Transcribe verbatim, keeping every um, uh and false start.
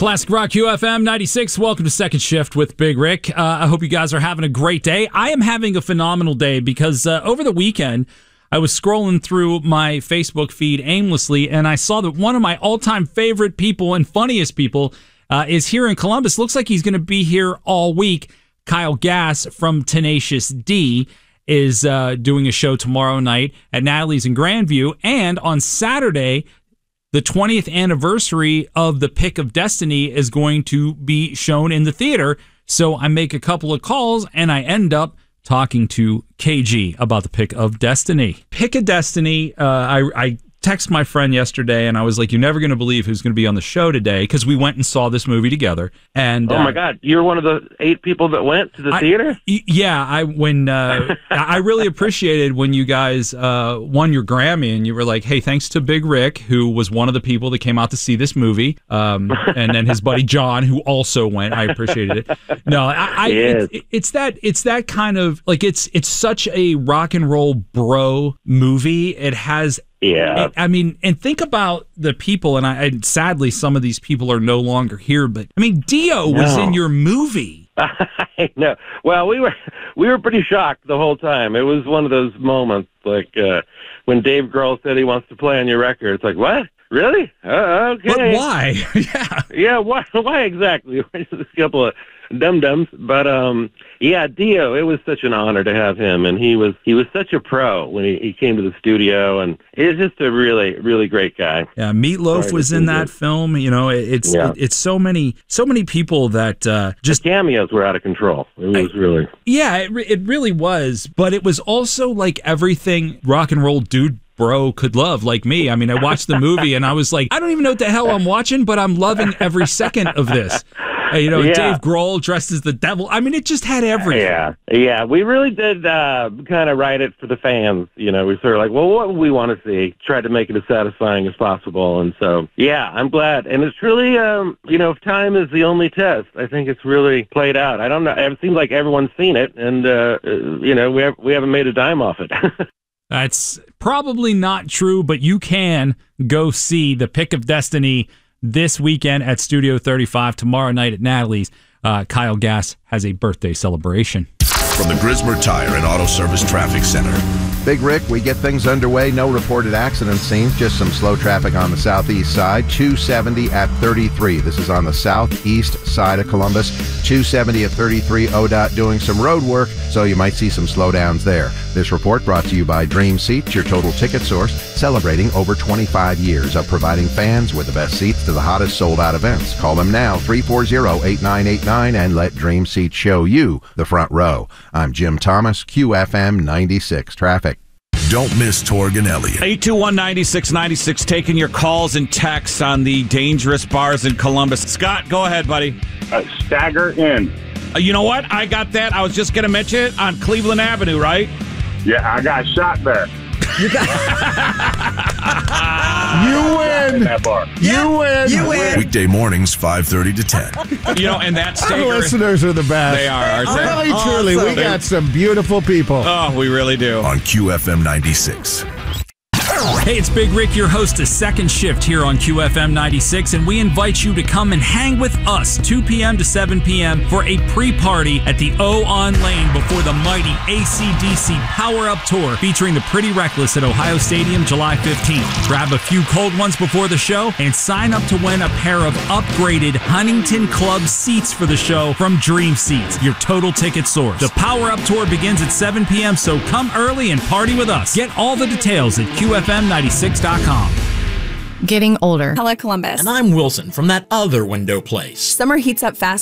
Classic Rock Q F M ninety-six. Welcome to Second Shift with Big Rick. Uh, I hope you guys are having a great day. I am having a phenomenal day because uh, over the weekend, I was scrolling through my Facebook feed aimlessly, and I saw that one of my all-time favorite people and funniest people uh, is here in Columbus. Looks like he's going to be here all week. Kyle Gass from Tenacious D is uh, doing a show tomorrow night at Natalie's in Grandview, and on Saturday, the twentieth anniversary of The Pick of Destiny is going to be shown in the theater. So I make a couple of calls, and I end up talking to K G about The Pick of Destiny. Pick of Destiny, uh, I, I texted my friend yesterday, and I was like, you're never going to believe who's going to be on the show today, because we went and saw this movie together. And oh, my uh, God. You're one of the eight people that went to the I, theater? Yeah. I when uh, I really appreciated when you guys uh, won your Grammy, and you were like, hey, thanks to Big Rick, who was one of the people that came out to see this movie, um, and then his buddy John, who also went. I appreciated it. No, I, I yes. it, it's that it's that kind of, like, it's it's such a rock and roll bro movie. It has Yeah. I mean, and think about the people, and, I, and sadly, some of these people are no longer here, but, I mean, Dio no. was in your movie. I know. Well, we were we were pretty shocked the whole time. It was one of those moments, like, uh, when Dave Grohl said he wants to play on your record. It's like, what? Really? Uh, okay. But why? yeah. Yeah, why, why exactly? Just a couple of dum-dums. But, um, yeah, Dio, it was such an honor to have him, and he was he was such a pro when he, he came to the studio, and he's just a really, really great guy. Yeah, Meatloaf Sorry was in that film. You know, it, it's yeah. it, it's so many so many people that uh, just the cameos were out of control. It was I, really yeah, it it really was. But it was also like everything rock and roll dude bro could love, like me. I mean, I watched the movie and I was like, I don't even know what the hell I'm watching, but I'm loving every second of this. Uh, you know, yeah. Dave Grohl dressed as the devil. I mean, it just had everything. Yeah, yeah. We really did uh, kind of write it for the fans. You know, we sort of like, well, what would we want to see? Tried to make it as satisfying as possible. And so, yeah, I'm glad. And it's really, um, you know, if time is the only test, I think it's really played out. I don't know. It seems like everyone's seen it, and, uh, you know, we, have, we haven't made a dime off it. That's probably not true, but you can go see The Pick of Destiny this weekend at Studio thirty-five, tomorrow night at Natalie's. Uh, Kyle Gass has a birthday celebration. From the Grismer Tire and Auto Service Traffic Center. Big Rick, we get things underway. No reported accident scenes, just some slow traffic on the southeast side. two seventy at thirty-three. This is on the southeast side of Columbus. two seventy at thirty-three. O D O T doing some road work, so you might see some slowdowns there. This report brought to you by Dream Seats, your total ticket source, celebrating over twenty-five years of providing fans with the best seats to the hottest sold-out events. Call them now, three four zero, eight nine eight nine, and let Dream Seats show you the front row. I'm Jim Thomas, Q F M ninety-six Traffic. Don't miss Torg and Elliott. eight two one, nine six nine six, taking your calls and texts on the dangerous bars in Columbus. Scott, go ahead, buddy. Uh, Stagger Inn. Uh, you know what? I got that. I was just going to mention it on Cleveland Avenue, right? Yeah, I got shot there. You got You win! That bar. You win! You win! Weekday mornings, five thirty to ten. You know, and that Our Stager, listeners are the best. they are, aren't they? Really, truly, we Awesome. got some beautiful people. Oh, we really do. On Q F M ninety-six. Hey, it's Big Rick, your host of Second Shift here on Q F M ninety-six, and we invite you to come and hang with us two p.m. to seven p.m. for a pre-party at the O on Lane before the mighty A C D C Power Up Tour featuring the Pretty Reckless at Ohio Stadium July fifteenth. Grab a few cold ones before the show and sign up to win a pair of upgraded Huntington Club seats for the show from Dream Seats, your total ticket source. The Power Up Tour begins at seven p.m., so come early and party with us. Get all the details at Q F M ninety-six dot com. Getting older. Hello, Columbus. And I'm Wilson from that other window place. Summer heats up fast.